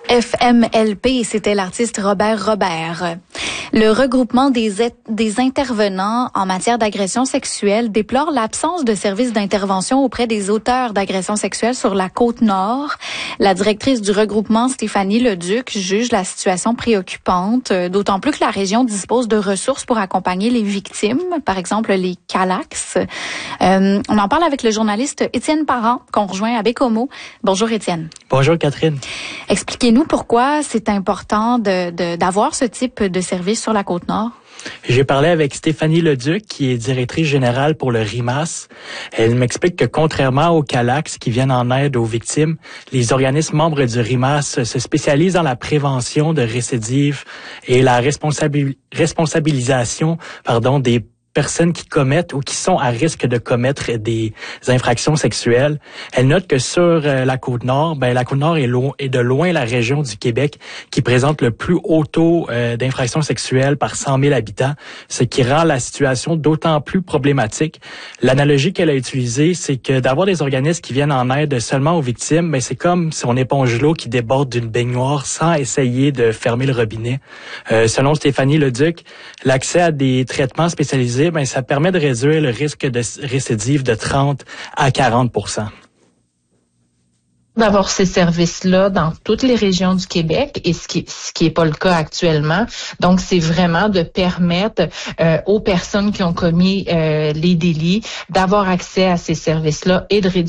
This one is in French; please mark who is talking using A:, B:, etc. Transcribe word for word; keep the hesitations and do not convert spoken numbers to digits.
A: F M L P, c'était l'artiste Robert Robert. Le regroupement des, des intervenants en matière d'agression sexuelle déplore l'absence de services d'intervention auprès des auteurs d'agressions sexuelles sur la Côte-Nord. La directrice du regroupement, Stéphanie Leduc, juge la situation préoccupante, d'autant plus que la région dispose de ressources pour accompagner les victimes, par exemple les Calax. Euh, on en parle avec le journaliste Étienne Parent, qu'on rejoint à Bécomo. Bonjour Étienne.
B: Bonjour Catherine.
A: Expliquez-nous pourquoi c'est important de, de, d'avoir ce type de service sur la Côte-Nord.
B: J'ai parlé avec Stéphanie Leduc, qui est directrice générale pour le RIMAS. Elle m'explique que contrairement aux Calax qui viennent en aide aux victimes, les organismes membres du RIMAS se spécialisent dans la prévention de récidives et la responsabil- responsabilisation pardon, des personnes qui commettent ou qui sont à risque de commettre des infractions sexuelles. Elle note que sur euh, la Côte-Nord, ben la Côte-Nord est, lo- est de loin la région du Québec qui présente le plus haut taux euh, d'infractions sexuelles par cent mille habitants, ce qui rend la situation d'autant plus problématique. L'analogie qu'elle a utilisée, c'est que d'avoir des organismes qui viennent en aide seulement aux victimes, ben c'est comme si on éponge l'eau qui déborde d'une baignoire sans essayer de fermer le robinet. Euh, selon Stéphanie Leduc, l'accès à des traitements spécialisés, ben ça permet de réduire le risque de récidive de trente à quarante pour cent.
C: D'avoir ces services-là dans toutes les régions du Québec, et ce qui ce qui est pas le cas actuellement. Donc, c'est vraiment de permettre euh, aux personnes qui ont commis euh, les délits d'avoir accès à ces services-là et de réduire